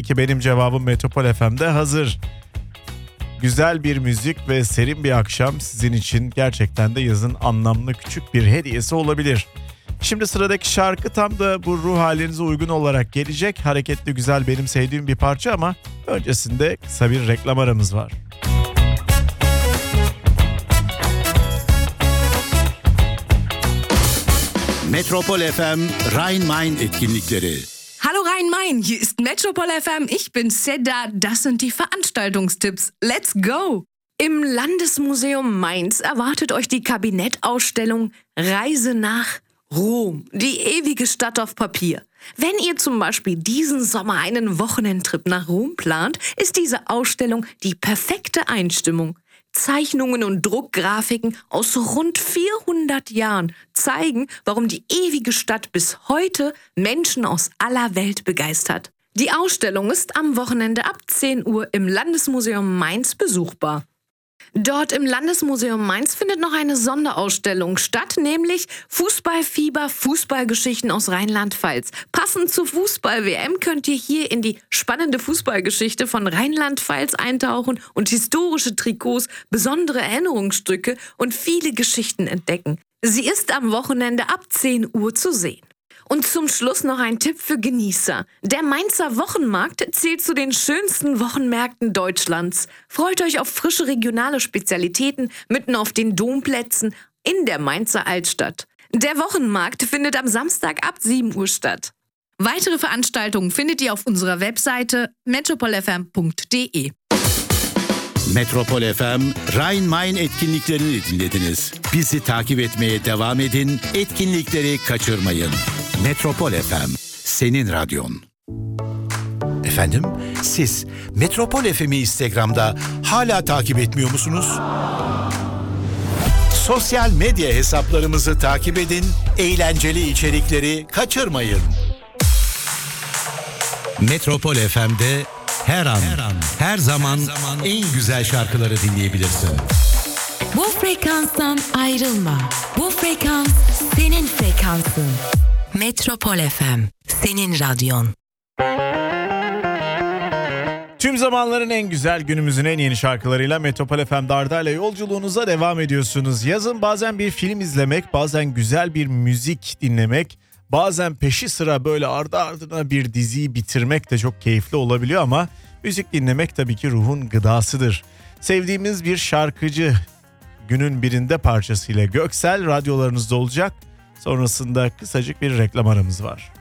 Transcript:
Ki benim cevabım Metropol FM'de hazır. Güzel bir müzik ve serin bir akşam sizin için gerçekten de yazın anlamlı küçük bir hediyesi olabilir. Şimdi sıradaki şarkı tam da bu ruh halinize uygun olarak gelecek. Hareketli, güzel, benim sevdiğim bir parça ama öncesinde kısa bir reklam aramız var. Metropol FM Rhein-Main etkinlikleri. Hallo Rhein-Main, hier ist Metropol FM, ich bin Seda, das sind die Veranstaltungstipps. Let's go! Im Landesmuseum Mainz erwartet euch die Kabinettausstellung Reise nach Rom, die ewige Stadt auf Papier. Wenn ihr zum Beispiel diesen Sommer einen Wochenendtrip nach Rom plant, ist diese Ausstellung die perfekte Einstimmung. Zeichnungen und Druckgrafiken aus rund 400 Jahren zeigen, warum die ewige Stadt bis heute Menschen aus aller Welt begeistert. Die Ausstellung ist am Wochenende ab 10 Uhr im Landesmuseum Mainz besuchbar. Dort im Landesmuseum Mainz findet noch eine Sonderausstellung statt, nämlich Fußballfieber, Fußballgeschichten aus Rheinland-Pfalz. Passend zur Fußball-WM könnt ihr hier in die spannende Fußballgeschichte von Rheinland-Pfalz eintauchen und historische Trikots, besondere Erinnerungsstücke und viele Geschichten entdecken. Sie ist am Wochenende ab 10 Uhr zu sehen. Und zum Schluss noch ein Tipp für Genießer. Der Mainzer Wochenmarkt zählt zu den schönsten Wochenmärkten Deutschlands. Freut euch auf frische regionale Spezialitäten mitten auf den Domplätzen in der Mainzer Altstadt. Der Wochenmarkt findet am Samstag ab 7 Uhr statt. Weitere Veranstaltungen findet ihr auf unserer Webseite metropolfm.de. Metropol FM Rhein-Main etkinliklerini dinlediniz. Bizi takip etmeye devam edin, etkinlikleri kaçırmayın. Metropol FM, senin radyon. Efendim, siz Metropol FM'i Instagram'da hala takip etmiyor musunuz? Sosyal medya hesaplarımızı takip edin, eğlenceli içerikleri kaçırmayın. Metropol FM'de her an, her zaman en güzel şarkıları dinleyebilirsin. Bu frekanstan ayrılma. Bu frekans senin frekansın. Metropol FM, senin radyon. Tüm zamanların en güzel, günümüzün en yeni şarkılarıyla Metropol FM'de Arda'yla yolculuğunuza devam ediyorsunuz. Yazın bazen bir film izlemek, bazen güzel bir müzik dinlemek, bazen peşi sıra böyle ardı ardına bir diziyi bitirmek de çok keyifli olabiliyor ama müzik dinlemek tabii ki ruhun gıdasıdır. Sevdiğimiz bir şarkıcı günün birinde parçasıyla Göksel radyolarınızda olacak. Sonrasında kısacık bir reklam aramız var.